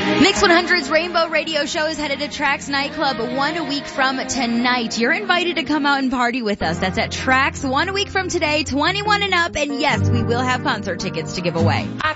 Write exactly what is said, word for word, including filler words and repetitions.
Mix one hundred's Rainbow Radio Show is headed to Trax Nightclub one week from tonight. You're invited to come out and party with us. That's at Trax one week from today, twenty-one and up. And yes, we will have concert tickets to give away.